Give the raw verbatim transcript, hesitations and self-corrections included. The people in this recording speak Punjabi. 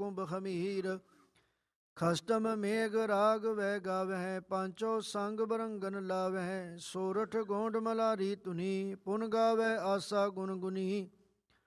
ਕੁੰਭ ਖਮੀਰ। ਖਸਟਮ ਮੇਘ ਰਾਗ ਵਹਿ ਗਾਵਹਿ, ਪਾਂਚੋ ਸੰਗ ਬਰੰਗਨ ਲਾਵਹਿ। ਸੋਰਠ ਗੋਂਡ ਮਲਾਰੀ ਧੁਨੀ, ਪੁਨ ਗਾਵੈ ਆਸਾ ਗੁਨ ਗੁਨੀ।